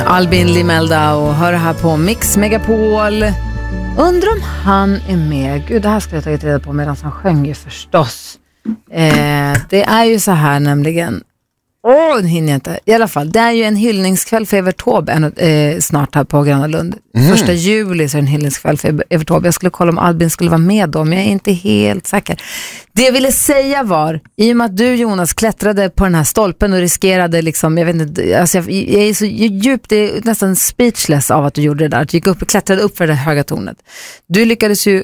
Albin Limelda och hör här på Mix Megapol. Undrar om han är med. Gud, det här skulle jag tagit reda på medan han sjöng ju förstås. Det är ju så här nämligen. Det hinner jag inte. I alla fall, det är ju en hyllningskväll för Evert Taube snart här på Gröna Lund. 1 juli så är det en hyllningskväll för Evert Taube. Jag skulle kolla om Albin skulle vara med då, men jag är inte helt säker. Det jag ville säga var, i och med att du Jonas klättrade på den här stolpen och riskerade liksom, jag vet inte, alltså jag är så djupt, det är nästan speechless av att du gjorde det där. Att du gick upp och klättrade upp för det höga tornet. Du lyckades ju,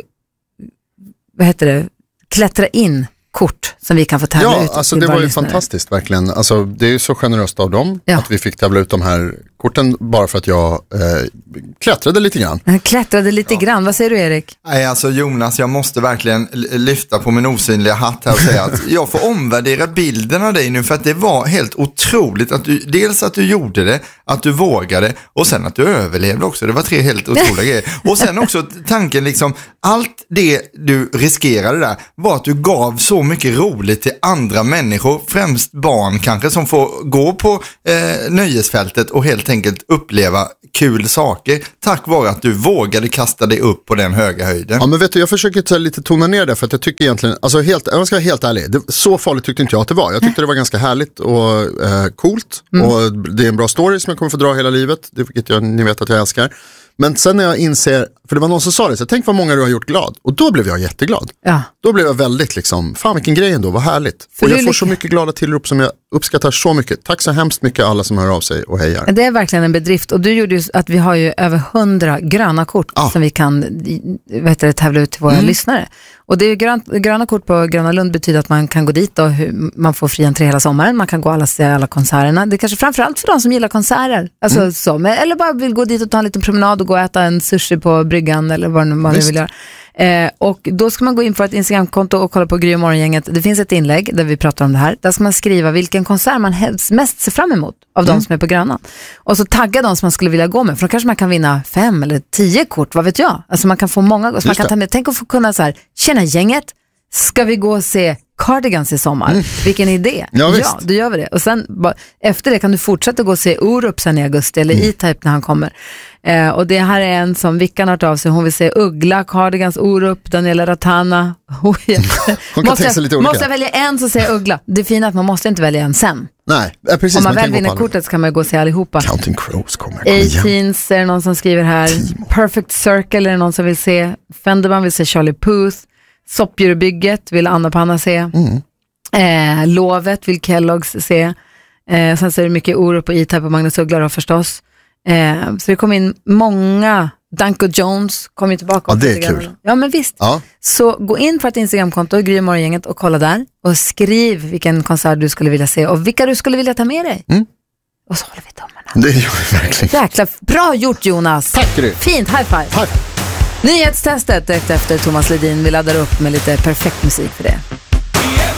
klättra in kort som vi kan få tävla ut. Ja, alltså det var ju fantastiskt verkligen. Alltså det är ju så generöst av dem att vi fick tävla ut de här korten bara för att jag klättrade lite grann. Klättrade lite grann, vad säger du Erik? Nej, alltså Jonas, jag måste verkligen lyfta på min osynliga hatt här och säga att jag får omvärdera bilden av dig nu, för att det var helt otroligt att du, dels att du gjorde det, att du vågade och sen att du överlevde också. Det var 3 helt otroliga grejer. Och sen också tanken liksom, allt det du riskerade där var att du gav så mycket roligt till andra människor, främst barn kanske, som får gå på nöjesfältet och helt enkelt uppleva kul saker tack vare att du vågade kasta dig upp på den höga höjden. Ja, men vet du, jag försöker lite tona ner det, för att jag tycker egentligen, alltså jag ska vara helt ärlig, så farligt tyckte inte jag att det var. Jag tyckte det var ganska härligt och coolt och det är en bra story som jag kommer få dra hela livet, vilket ni vet att jag älskar. Men sen när jag inser, för det var någon som sa det, så tänk vad många du har gjort glad. Och då blev jag jätteglad. Ja. Då blev jag väldigt liksom, fan vilken grej ändå, vad härligt. För och jag får så mycket glada tillrop som jag uppskattar så mycket. Tack så hemskt mycket alla som hör av sig och hejar. Det är verkligen en bedrift. Och du gjorde ju att vi har ju över 100 gröna kort som vi kan tävla ut till våra lyssnare. Och det är ju gröna kort på Gröna Lund betyder att man kan gå dit och man får fri entré hela sommaren. Man kan gå alla konserterna. Det är kanske framförallt för de som gillar konserter. Alltså eller bara vill gå dit och ta en liten promenad och gå och äta en sushi på bryggan eller vad man nu vill göra. Och då ska man gå in på ett Instagramkonto och kolla på Gry och Morgongänget. Det finns ett inlägg där vi pratar om det här. Där ska man skriva vilken konsert man mest ser fram emot av de som är på Grönan. Och så tagga de som man skulle vilja gå med. För då kanske man kan vinna 5 eller 10 kort, vad vet jag. Alltså man kan få många, så man kan ta med. Tänk att få kunna så här, tjena gänget, ska vi gå och se Cardigans i sommar? Vilken idé. Ja, då gör vi det. Och sen efter det kan du fortsätta gå och se Orup sen i augusti eller E-Type när han kommer. Och det här är en som Vickan har av sig. Hon vill se Uggla, Cardigans, Orup, Daniela Ratana. Hon kan tänka sig lite olika. Måste jag välja en så säger Uggla. Det är fint att man måste inte välja en sen. Nej, precis. Om man väl vinner kortet så kan man gå och se allihopa. Counting Crows kommer. 18s är det någon som skriver här. Perfect Circle är det någon som vill se. Fenderman vill se Charlie Puth. Soppdjurbygget vill Anna Panna se. Lovet vill Kellogg's se. Sen så är det mycket Orup och E-Type och Magnus Uggla då förstås. Så det kom in många. Danko Jones kom ju tillbaka. Ja, det är kul. Ja, men visst. Ja. Så gå in på ett Instagramkonto, Gry och Morgongänget, och kolla där. Och skriv vilken konsert du skulle vilja se och vilka du skulle vilja ta med dig. Och så håller vi tummarna. Det gör vi verkligen. Jäkla bra gjort, Jonas. Tack, Gry. Fint, high five. Nyhetstestet direkt efter Thomas Ledin. Vi laddar upp med lite perfekt musik för det.